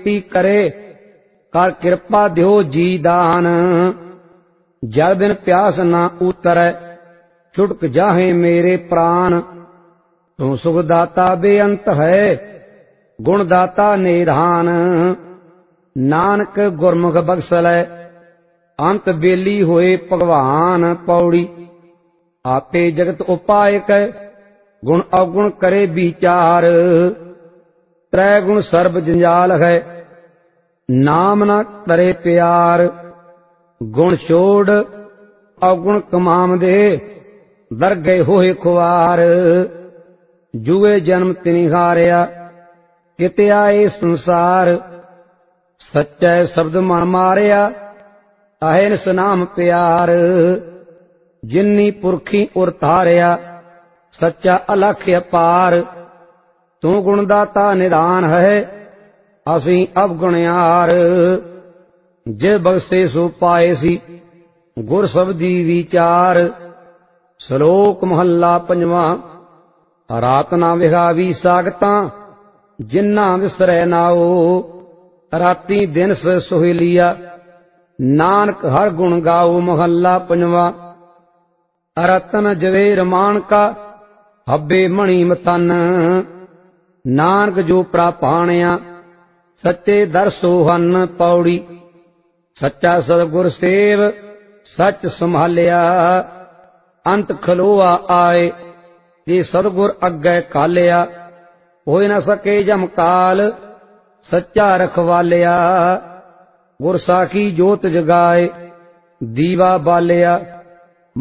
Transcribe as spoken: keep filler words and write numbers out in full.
ਬੇਨਤੀ ਕਰੇ, ਕਰ ਕਿਰਪਾ ਦਿਓ ਜੀ ਦਾਨ। ਜਲ ਬਿਨ ਪਿਆਸ ਨਾ ਉਤਰੈ, ਛੁਟਕ ਜਾਹੇ ਮੇਰੇ ਪ੍ਰਾਨ। ਤੂੰ ਸੁਖ ਦਾਤਾ ਬੇਅੰਤ ਹੈ, ਗੁਣ ਦਾਤਾ ਨਿਧਾਨ। ਨਾਨਕ ਗੁਰਮੁਖ ਬਖਸ਼ਲੈ, ਅੰਤ ਬੇਲੀ ਹੋਏ ਭਗਵਾਨ। ਪੌੜੀ ਆਪੇ ਜਗਤ ਉਪਾਇਕ, ਗੁਣ ਔਗੁਣ ਕਰੇ ਵਿਚਾਰ। ਤ੍ਰੈ ਗੁਣ ਸਰਬ ਜੰਜਾਲ ਹੈ, ਨਾਮ ਨਾ ਤਰੇ ਪਿਆਰ। ਗੁਣ ਛੋੜ ਔਗੁਣ ਕਮਾਵਦੇ, ਦਰ ਗਏ ਹੋਏ ਖੁਆਰ। ਜੂਏ ਜਨਮ ਤਿਨਿ ਹਾਰਿਆ, ਕਿਤੇ ਆਏ ਸੰਸਾਰ। ਸੱਚੈ ਸ਼ਬਦ ਮਨ ਮਾਰਿਆ, ਆਏ ਨਿਸ ਨਾਮ ਪਿਆਰ। ਜਿਨੀ ਪੁਰਖੀ ਉਰ ਧਾਰਿਆ, ਸੱਚਾ ਅਲਖ ਅਪਾਰ। ਤੂੰ ਗੁਣ ਦਾਤਾ ਨਿਧਾਨ ਹੈ, ਅਸੀਂ ਅਵਗੁਣਿਆਰ। ਜੇ ਬਖਸ਼ੇ ਸੋ ਪਾਏ ਸੀ, ਗੁਰ ਸਬਦੀ ਵਿਚਾਰ। ਸ਼ਲੋਕ ਮਹੱਲਾ ਪੰਜਵਾਂ। ਰਾਤ ਨਾ ਵਿਹਾਵੀ ਸਾਗਤਾਂ, ਜਿੰਨਾ ਵਿਸਰੈ ਨਾਓ। ਰਾਤੀ ਦਿਨ ਸੁਹੇਲੀਆ, ਨਾਨਕ ਹਰ ਗੁਣ ਗਾਓ। ਮਹੱਲਾ ਪੰਜਵਾਂ। ਰਤਨ ਜਵੇਰ ਮਾਣਕਾ, ਹੱਬੇ ਮਣੀ ਮਤਨ। ਨਾਨਕ ਜੋ ਪ੍ਰਾਪਾਣਿਆ, ਸੱਚੇ ਦਰ ਸੋਹਨ। ਪੌੜੀ ਸੱਚਾ ਸਤਿਗੁਰ ਸੇਵ, ਸੱਚ ਸੰਭਾਲਿਆ। ਅੰਤ ਖਲੋਆ ਆਏ, ਜੇ ਸਤਿਗੁਰ ਅੱਗੇ ਕਾਲਿਆ। ਹੋਇ ਨਾ ਸਕੇ ਜਮਕਾਲ, ਸੱਚਾ ਰਖਵਾਲਿਆ। ਗੁਰ ਸਾਖੀ ਜੋਤ ਜਗਾਏ, ਦੀਵਾ ਬਾਲਿਆ।